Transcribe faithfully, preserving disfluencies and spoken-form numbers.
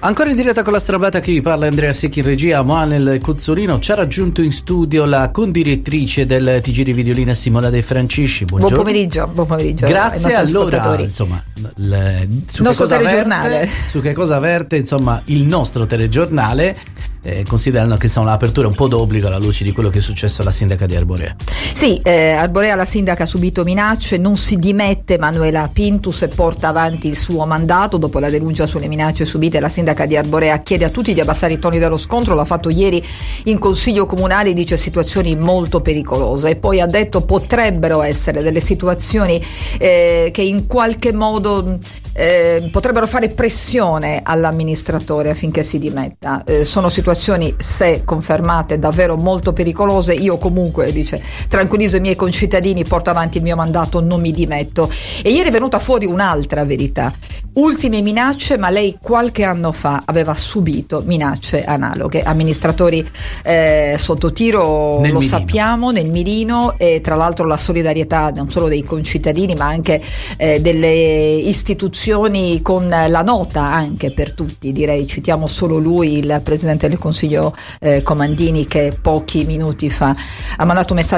Ancora in diretta con la Strabata, chi vi parla Andrea Secchi in regia, Manuel Cuzzolino. Ci ha raggiunto in studio la condirettrice del T G di Videolina, Simona De Francisci. Buongiorno. Buon pomeriggio, buon pomeriggio. Grazie. Allora, insomma, le, su il nostro telegiornale, averte, su che cosa avverte, insomma, il nostro telegiornale, eh, considerando che insomma l'apertura è un po' d'obbligo alla luce di quello che è successo alla sindaca di Arborea. Sì, eh, Arborea, la sindaca ha subito minacce, non si dimette Manuela Pintus e porta avanti il suo mandato. Dopo la denuncia sulle minacce subite, la sindaca di Arborea chiede a tutti di abbassare i toni dello scontro. L'ha fatto ieri in consiglio comunale, dice situazioni molto pericolose, e poi ha detto potrebbero essere delle situazioni eh, che in qualche modo eh, potrebbero fare pressione all'amministratore affinché si dimetta. Eh, sono situazioni, se confermate, davvero molto pericolose. Io comunque, dice, tranquillizzo i miei concittadini, porto avanti il mio mandato, non mi dimetto. E ieri è venuta fuori un'altra verità. Ultime minacce, ma lei qualche anno fa aveva subito minacce analoghe. Amministratori eh, sotto tiro, nel lo mirino. sappiamo, nel mirino, e tra l'altro la solidarietà non solo dei concittadini ma anche eh, delle istituzioni, con la nota anche per tutti, direi. Citiamo solo lui, il presidente del Consiglio eh, Comandini, che pochi minuti fa ha mandato un messaggio